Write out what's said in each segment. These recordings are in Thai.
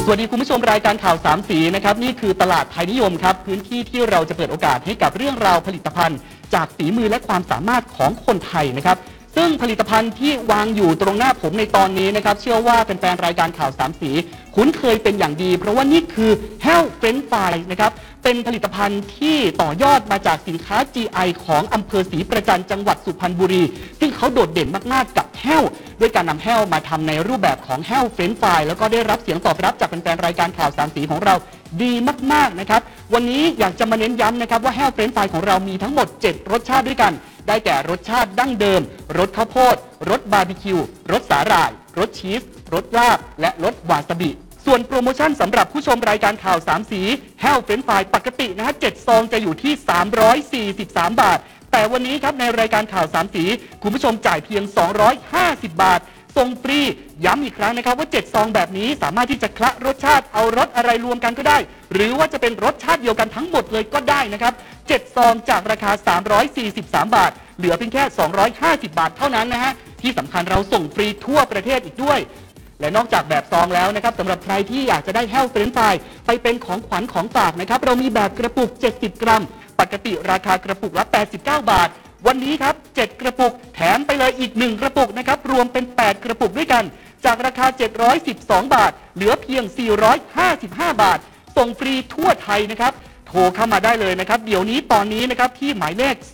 สวัสดีคุณผู้ชมรายการข่าวสามสีนะครับนี่คือตลาดไทยนิยมครับพื้นที่ที่เราจะเปิดโอกาสให้กับเรื่องราวผลิตภัณฑ์จากฝีมือและความสามารถของคนไทยนะครับซึ่งผลิตภัณฑ์ที่วางอยู่ตรงหน้าผมในตอนนี้นะครับเชื่อว่าเป็นแฟนรายการข่าวสามสีคุ้นเคยเป็นอย่างดีเพราะว่านี่คือ Health French Fry นะครับเป็นผลิตภัณฑ์ที่ต่อยอดมาจากสินค้า GI ของอำเภอศรีประจันจังหวัดสุพรรณบุรีซึ่งเขาโดดเด่นมากๆกับแห้วด้วยการนำแห้วมาทำในรูปแบบของแห้วเฟรนช์ฟรายแล้วก็ได้รับเสียงตอบรับจากแฟนๆรายการข่าวสามสีของเราดีมากๆนะครับวันนี้อยากจะมาเน้นย้ำนะครับว่าแห้วเฟรนช์ฟรายของเรามีทั้งหมด7รสชาติด้วยกันได้แก่รสชาติดั้งเดิมรสข้าวโพดรสบาร์บีคิวรสสาหร่ายรสชีสรสลาบและรสวาซาบิส่วนโปรโมชั่นสำหรับผู้ชมรายการข่าว3สีแห้วเฟรนช์ฟรายปกตินะฮะ7ซองจะอยู่ที่343 บาทแต่วันนี้ครับในรายการข่าว3สีคุณผู้ชมจ่ายเพียง250 บาทส่งฟรีย้ำอีกครั้งนะครับว่า7ซองแบบนี้สามารถที่จะคละรสชาติเอารสอะไรรวมกันก็ได้หรือว่าจะเป็นรสชาติเดียวกันทั้งหมดเลยก็ได้นะครับ7ซองจากราคา343 บาทเหลือเพียงแค่250 บาทเท่านั้นนะฮะที่สำคัญเราส่งฟรีทั่วประเทศอีกด้วยและนอกจากแบบซองแล้วนะครับสำหรับใครที่อยากจะได้แห้วเฟรนช์ฟรายไปเป็นของขวัญของฝากนะครับเรามีแบบกระปุก70 กรัมปกติราคากระปุกละ89 บาทวันนี้ครับ7กระปุกแถมไปเลยอีก1กระปุกนะครับรวมเป็น8กระปุกด้วยกันจากราคา712 บาทเหลือเพียง455 บาทส่งฟรีทั่วไทยนะครับโทรเข้ามาได้เลยนะครับเดี๋ยวนี้ตอนนี้นะครับที่หมายเลข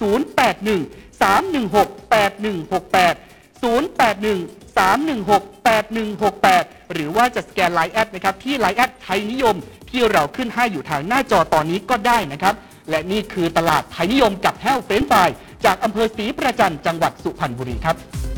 081-316-8168 หรือว่าจะสแกนไลน์แอดนะครับที่ไลน์แอดไทยนิยมที่เราขึ้นให้อยู่ทางหน้าจอตอนนี้ก็ได้นะครับและนี่คือตลาดไทยนิยมกับแห้วเฟรนช์ฟรายจากอำเภอศรีประจันจังหวัดสุพรรณบุรีครับ